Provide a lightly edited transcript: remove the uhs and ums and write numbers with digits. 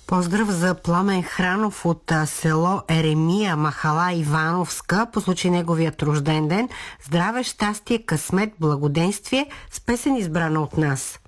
Поздрав за Пламен Хранов от село Еремия, махала Ивановска, по случай неговият рожден ден. Здраве, щастие, късмет, благоденствие с песен избрана от нас.